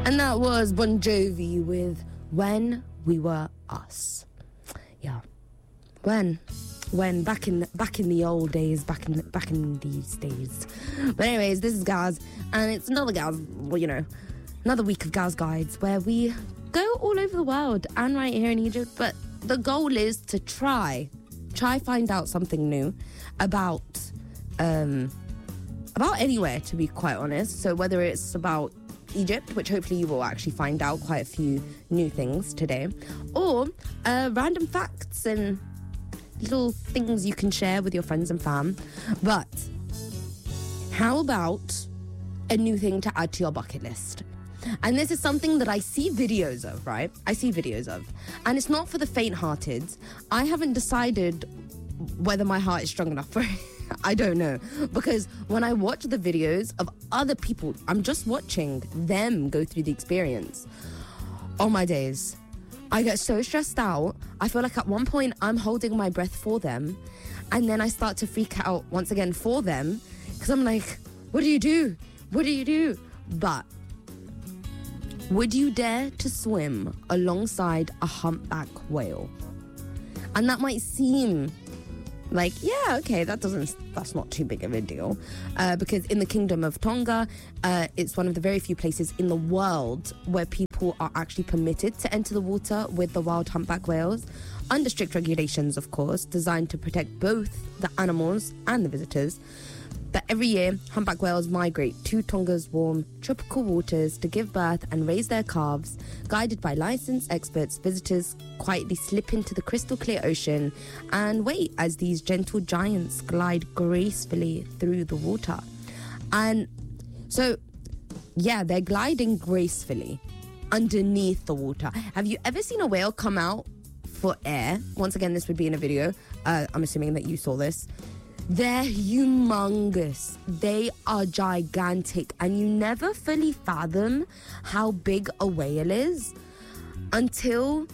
And that was Bon Jovi with When We Were Us. Yeah. When back in the old days, back in these days. But anyways, this is Gaz, and it's another Gaz, well, you know, another week of Gaz Guides where we go all over the world and right here in Egypt, but the goal is to try find out something new about anywhere, to be quite honest. So whether it's about Egypt, which hopefully you will actually find out quite a few new things today, or random facts and little things you can share with your friends and fam. But how about a new thing to add to your bucket list? And this is something that I see videos of, right? And it's not for the faint-hearted. I haven't decided whether my heart is strong enough for it. I don't know. Because when I watch the videos of other people, I'm just watching them go through the experience. Oh my days. I get so stressed out. I feel like at one point I'm holding my breath for them, and then I start to freak out once again for them, because I'm like, what do you do? But would you dare to swim alongside a humpback whale? And that might seem like, yeah, okay, that's not too big of a deal. Because in the Kingdom of Tonga, it's one of the very few places in the world where people are actually permitted to enter the water with the wild humpback whales, under strict regulations, of course, designed to protect both the animals and the visitors. But every year, humpback whales migrate to Tonga's warm tropical waters to give birth and raise their calves. Guided by licensed experts, visitors quietly slip into the crystal clear ocean and wait as these gentle giants glide gracefully through the water. And so, yeah, they're gliding gracefully underneath the water. Have you ever seen a whale come out for air? Once again, this would be in a video. I'm assuming that you saw this. They're humongous. They are gigantic, and you never fully fathom how big a whale is until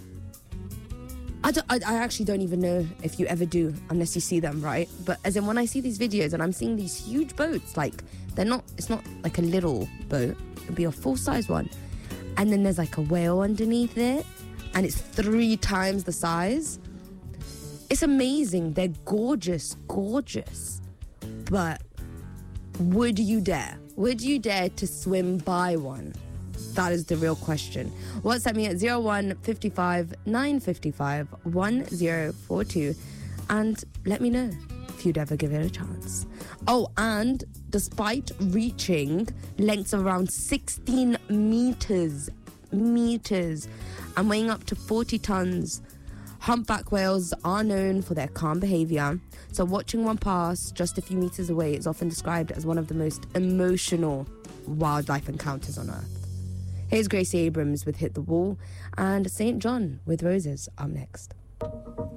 I actually don't even know if you ever do, unless you see them, right? But as in, when I see these videos and I'm seeing these huge boats, like it's not like a little boat, it'd be a full-size one, and then there's like a whale underneath it, and it's 3 times the size. It's amazing. They're gorgeous. But would you dare? Would you dare to swim by one? That is the real question. WhatsApp me at 0155 955 1042 and let me know if you'd ever give it a chance. Oh, and despite reaching lengths of around 16 meters and weighing up to 40 tons, humpback whales are known for their calm behavior, so watching one pass just a few meters away is often described as one of the most emotional wildlife encounters on Earth. Here's Gracie Abrams with Hit the Wall, and St. John with Roses up next.